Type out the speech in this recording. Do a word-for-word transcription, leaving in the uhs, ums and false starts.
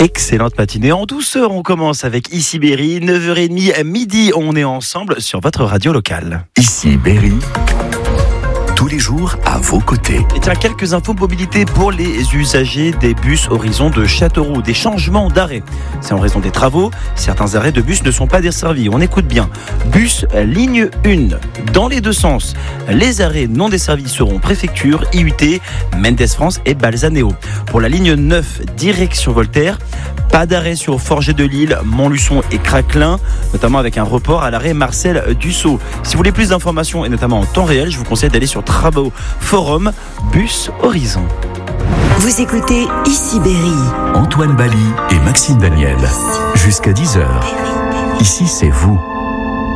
Excellente matinée en douceur, on commence avec Ici Berry, neuf heures trente à midi, on est ensemble sur votre radio locale. Ici Berry, tous les jours à vos côtés. Et tiens, quelques infos mobilité pour les usagers des bus Horizon de Châteauroux, des changements d'arrêt. C'est en raison des travaux, certains arrêts de bus ne sont pas desservis, on écoute bien. Bus ligne un, dans les deux sens, les arrêts non desservis seront Préfecture, I U T, Mendes France et Balzaneo. Pour la ligne neuf, direction Voltaire, pas d'arrêt sur Forget de Lille, Montluçon et Craquelin, notamment avec un report à l'arrêt Marcel Dussault. Si vous voulez plus d'informations et notamment en temps réel, je vous conseille d'aller sur Travaux Forum Bus Horizon. Vous écoutez Ici Berry. Antoine Bali et Maxime Daniel. Jusqu'à dix heures. Ici, c'est vous.